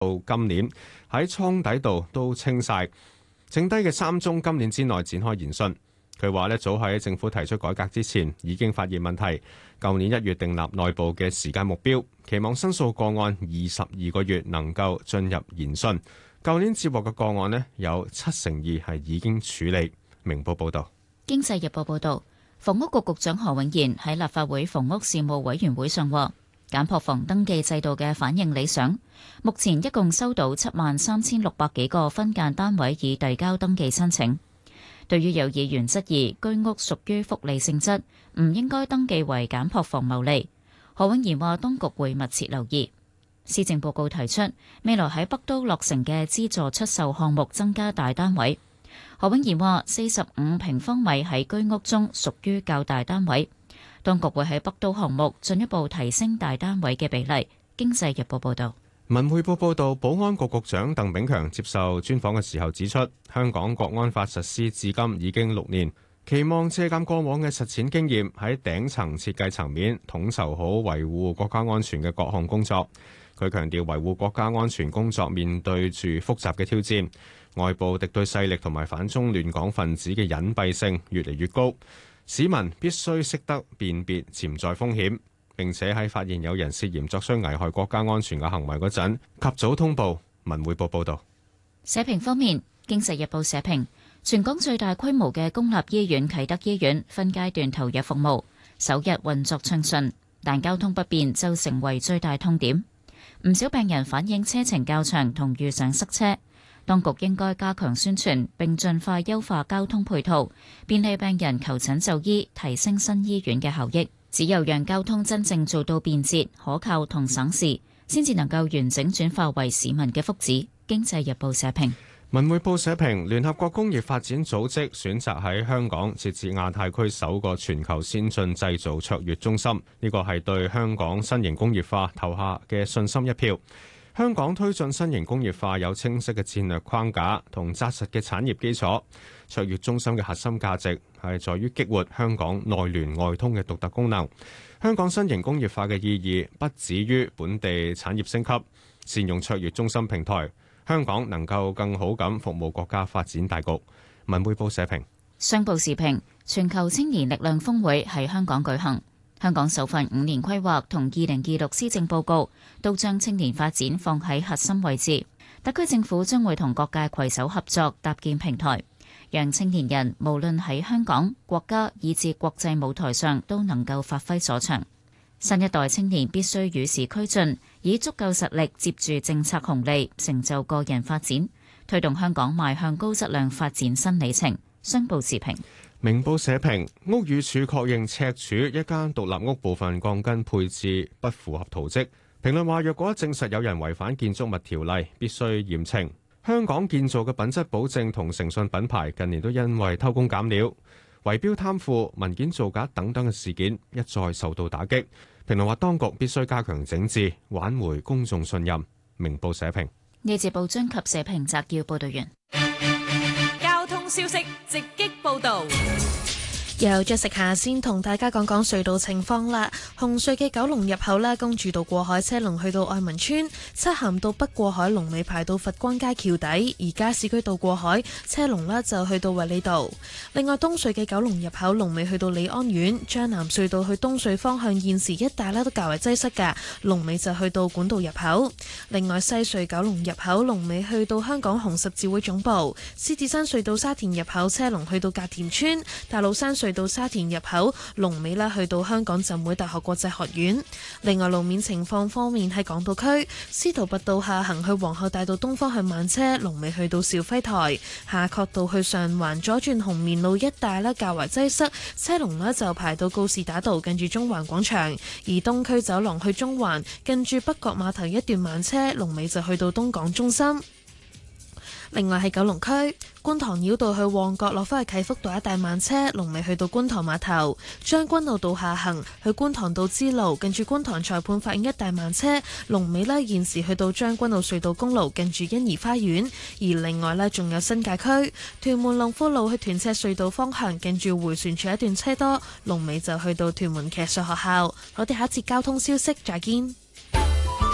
到今年喺倉底度都清晒，剩低嘅3宗今年之內展開研訊。佢話早喺政府提出改革之前已經發現問題，舊年1月訂立內部嘅時間目標，期望申訴個案22個月能夠進入研訊。舊年接獲嘅個案呢，有2%係已經處理。明報報道。 經濟日報報道，房屋局局長何永賢喺立法會房屋事務委員會上話，簡樸房登記制度嘅反應理想，目前一共收到73600幾個分間單位已遞交登記申請。對於有議員質疑居屋屬於福利性質，唔應該登記為簡樸房牟利，何永賢話當局會密切留意。施政報告提出，未來喺北都落成嘅資助出售項目增加大單位。何永賢話45平方米喺居屋中屬於較大單位，當局會喺北都項目進一步提升大單位嘅比例。經濟日報報道。 文匯報報道，保安局局長鄧炳強接受專訪嘅時候指出，香港國安法實施至今已經6年，期望借鑒過往嘅實踐經驗，喺頂層設計層面統籌好維護國家安全嘅各項工作。佢強調，維護國家安全工作面對住複雜嘅挑戰，外部敵對勢力同埋反中亂港分子嘅隱蔽性越嚟越高，市民必須識得辨別潛在風險，並且喺發現有人涉嫌作出危害國家安全嘅行為嗰陣，及早通報。文匯報報道。 社評方面，經濟日報社評，全港最大規模嘅公立醫院啟德醫院分階段投入服務，首日運作暢順，但交通不便就成為最大痛點。唔少病人反映車程較長同遇上塞車，當局應該加強宣傳，並盡快優化交通配套，便利病人求診就醫，提升新醫院嘅效益。只有讓交通真正做到便捷、可靠同省時，先至能夠完整轉化為市民嘅福祉。經濟日報社評。 文匯報社評，聯合國工業發展組織選擇喺香港設置亞太區首個全球先進製造卓越中心，呢個係對香港新型工業化投下嘅信心一票。香港推進新型工業化有清晰嘅戰略框架同紮實嘅產業基礎。卓越中心嘅核心價值係在於激活香港內聯外通嘅獨特功能。香港新型工業化嘅意義不止於本地產業升級，善用卓越中心平台，香港能夠更好咁服務國家發展大局。文匯報社評。 商報時評，全球青年力量峰會喺香港舉行。香港首份5年規劃同2026施政報告都將青年發展放喺核心位置。特區政府將會同各界攜手合作，搭建平台，讓青年人無論喺香港、國家以至國際舞台上都能夠發揮所長。新一代青年必須與時俱進，以足夠實力接住政策紅利，成就個人發展，推動香港邁向高質量發展新里程。商報時評。 明報社評，屋宇署確認赤柱一間獨立屋部分鋼筋配置不符合圖則。評論話，若果證實有人違反建築物條例，必須嚴懲。香港建造嘅品質保證同誠信品牌近年都因為偷工減料、圍標貪腐、文件造假等等嘅事件一再受到打擊。評論話，當局必須加強整治，挽回公眾信任。明報社評。 呢節報章及社評摘要報道完。 交通消息直擊報道。 由Jessica先同大家講講隧道情況啦。紅隧嘅九龍入口啦，公主道過海車龍去到愛民村，漆咸道北過海龍尾排到佛光街橋底，而加士居道過海車龍啦就去到衛理道。另外東隧嘅九龍入口龍尾去到利安苑，將南隧道去東隧方向現時一帶啦都較為擠塞㗎，龍尾就去到管道入口。另外西隧九龍入口龍尾去到香港紅十字會總部，獅子山隧道沙田入口車龍去到隔田村，大老山隧到沙田入口龍尾啦，去到香港浸會大學國際學院。另外路面情況方面，喺港島區司徒拔道下行去皇后大道東方向慢車，龍尾去到肇輝台；夏慤道去上環左轉紅棉路一帶啦，較為擠塞，車龍啦就排到告士打道近住中環廣場。而東區走廊去中環近住北角碼頭一段慢車，龍尾就去到東港中心。另外喺九龍區觀塘繞道去旺角落返去啟福道一帶慢車，龍尾去到觀塘碼頭；將軍澳道下行去觀塘道支路近住觀塘裁判法院一帶慢車，龍尾呢現時去到將軍澳隧道公路近住欣怡花園。而另外呢仲有新界區屯門龍富路去屯赤隧道方向近住迴旋處一段車多，龍尾就去到屯門騎術學校。我哋下一節交通消息再見。